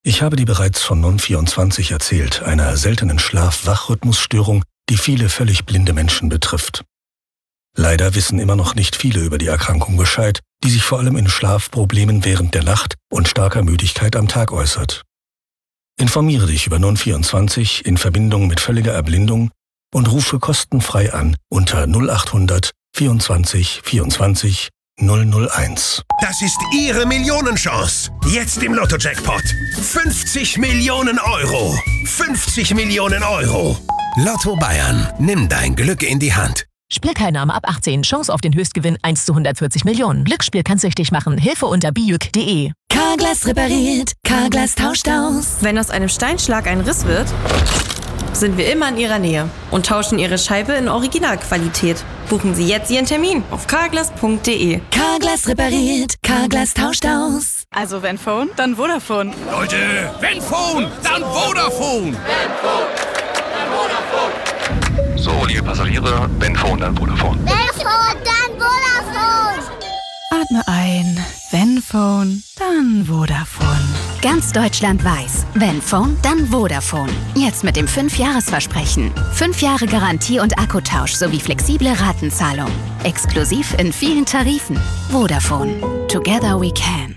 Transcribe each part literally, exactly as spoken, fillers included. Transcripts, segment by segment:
Ich habe dir bereits von Non vierundzwanzig erzählt, einer seltenen Schlaf-Wach-Rhythmusstörung, die viele völlig blinde Menschen betrifft. Leider wissen immer noch nicht viele über die Erkrankung Bescheid, die sich vor allem in Schlafproblemen während der Nacht und starker Müdigkeit am Tag äußert. Informiere dich über Non vierundzwanzig in Verbindung mit völliger Erblindung und rufe kostenfrei an unter null achthundert vierundzwanzig vierundzwanzig null null eins. Das ist Ihre Millionenchance. Jetzt im Lotto-Jackpot. fünfzig Millionen Euro. fünfzig Millionen Euro. Lotto Bayern. Nimm dein Glück in die Hand. Spielteilnahme ab achtzehn. Chance auf den Höchstgewinn eins zu hundertvierzig Millionen. Glücksspiel kann süchtig machen. Hilfe unter bijuk punkt de. Carglass repariert. Carglass tauscht aus. Wenn aus einem Steinschlag ein Riss wird, sind wir immer in Ihrer Nähe und tauschen Ihre Scheibe in Originalqualität. Buchen Sie jetzt Ihren Termin auf carglass punkt de. Carglass repariert. Carglass tauscht aus. Also wenn Phone, dann Vodafone. Leute, wenn Phone, dann Vodafone. Wenn Phone, dann Vodafone. So, liebe Passagiere, wenn Phone, dann Vodafone. Wenn Phone, dann Vodafone. Atme ein. Wenn Phone, dann Vodafone. Ganz Deutschland weiß, wenn Phone, dann Vodafone. Jetzt mit dem fünf Jahres Versprechen. fünf Jahre Garantie und Akkutausch sowie flexible Ratenzahlung. Exklusiv in vielen Tarifen. Vodafone. Together we can.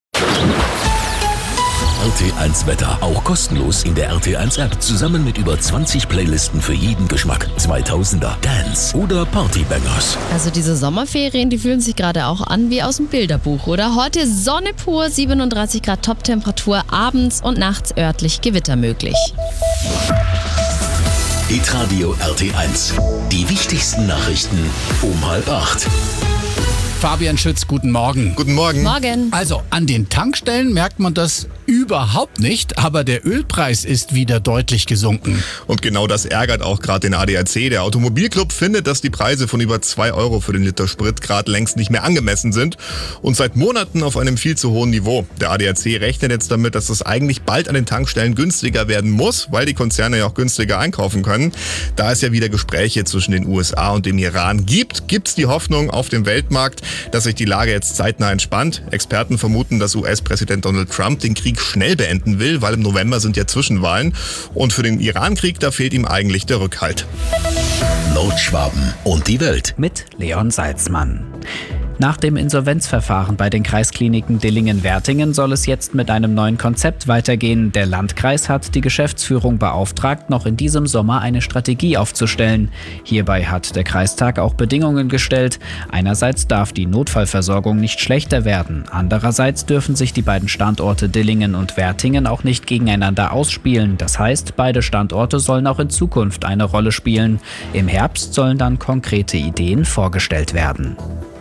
R T eins Wetter. Auch kostenlos in der R T eins App. Zusammen mit über zwanzig Playlisten für jeden Geschmack. zweitausender, Dance oder Partybangers. Also diese Sommerferien, die fühlen sich gerade auch an wie aus dem Bilderbuch, oder? Heute Sonne pur, siebenunddreißig Grad Toptemperatur, abends und nachts örtlich Gewitter möglich. Hitradio R T eins. Die wichtigsten Nachrichten um halb acht. Fabian Schütz, guten Morgen. Guten Morgen. Morgen. Also, an den Tankstellen merkt man das überhaupt nicht, aber der Ölpreis ist wieder deutlich gesunken. Und genau das ärgert auch gerade den A D A C. Der Automobilclub findet, dass die Preise von über zwei Euro für den Liter Sprit gerade längst nicht mehr angemessen sind und seit Monaten auf einem viel zu hohen Niveau. Der A D A C rechnet jetzt damit, dass es eigentlich bald an den Tankstellen günstiger werden muss, weil die Konzerne ja auch günstiger einkaufen können. Da es ja wieder Gespräche zwischen den U S A und dem Iran gibt, gibt es die Hoffnung auf dem Weltmarkt, dass sich die Lage jetzt zeitnah entspannt. Experten vermuten, dass U S-Präsident Donald Trump den Krieg schnell beenden will, weil im November sind ja Zwischenwahlen. Und für den Iran-Krieg, da fehlt ihm eigentlich der Rückhalt. Nordschwaben und die Welt. Mit Leon Salzmann. Nach dem Insolvenzverfahren bei den Kreiskliniken Dillingen-Wertingen soll es jetzt mit einem neuen Konzept weitergehen. Der Landkreis hat die Geschäftsführung beauftragt, noch in diesem Sommer eine Strategie aufzustellen. Hierbei hat der Kreistag auch Bedingungen gestellt. Einerseits darf die Notfallversorgung nicht schlechter werden. Andererseits dürfen sich die beiden Standorte Dillingen und Wertingen auch nicht gegeneinander ausspielen. Das heißt, beide Standorte sollen auch in Zukunft eine Rolle spielen. Im Herbst sollen dann konkrete Ideen vorgestellt werden.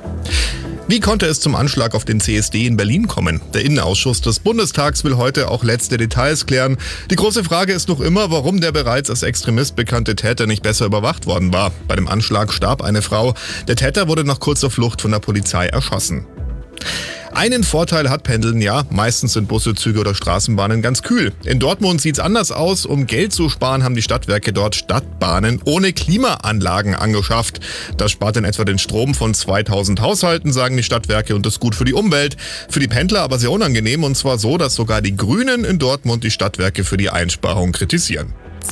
Wie konnte es zum Anschlag auf den C S D in Berlin kommen? Der Innenausschuss des Bundestags will heute auch letzte Details klären. Die große Frage ist noch immer, warum der bereits als Extremist bekannte Täter nicht besser überwacht worden war. Bei dem Anschlag starb eine Frau. Der Täter wurde nach kurzer Flucht von der Polizei erschossen. Einen Vorteil hat Pendeln, ja, meistens sind Busse, Züge oder Straßenbahnen ganz kühl. In Dortmund sieht's anders aus. Um Geld zu sparen, haben die Stadtwerke dort Stadtbahnen ohne Klimaanlagen angeschafft. Das spart in etwa den Strom von zweitausend Haushalten, sagen die Stadtwerke, und ist gut für die Umwelt. Für die Pendler aber sehr unangenehm, und zwar so, dass sogar die Grünen in Dortmund die Stadtwerke für die Einsparung kritisieren.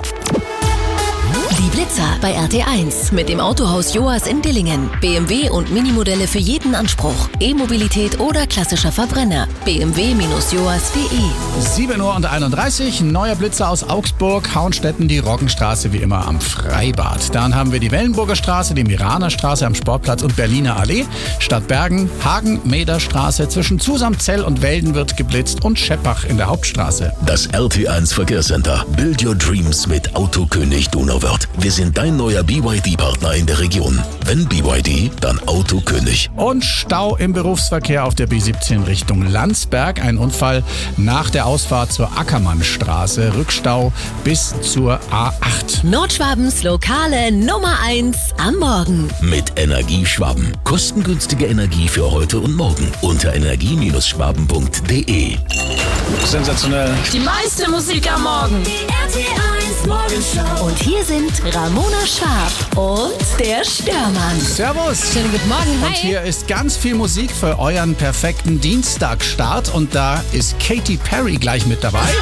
Die Blitzer bei R T eins mit dem Autohaus Joas in Dillingen. B M W und Minimodelle für jeden Anspruch. E-Mobilität oder klassischer Verbrenner. b m w Bindestrich joas punkt de. sieben Uhr einunddreißig, neuer Blitzer aus Augsburg, Hauenstetten, die Roggenstraße wie immer am Freibad. Dann haben wir die Wellenburger Straße, die Miranerstraße am Sportplatz und Berliner Allee. Stadt Bergen, Hagen-Meder-Straße, zwischen Zusamzell und Welden wird geblitzt und Scheppach in der Hauptstraße. Das R T eins Verkehrscenter. Build your dreams mit Autokönig Donauwörth. Wir sind dein neuer B Y D-Partner in der Region. Wenn B Y D, dann Autokönig. Und Stau im Berufsverkehr auf der B siebzehn Richtung Landsberg. Ein Unfall nach der Ausfahrt zur Ackermannstraße. Rückstau bis zur A acht. Nordschwabens lokale Nummer eins am Morgen. Mit Energieschwaben. Kostengünstige Energie für heute und morgen. Unter energie Bindestrich schwaben punkt de. Sensationell. Die meiste Musik am Morgen. Die R T eins Morgenshow. Und hier sind Ramona Schwab und der Störmann. Servus. Schönen guten Morgen. Hi. Und hier ist ganz viel Musik für euren perfekten Dienstagstart. Und da ist Katy Perry gleich mit dabei.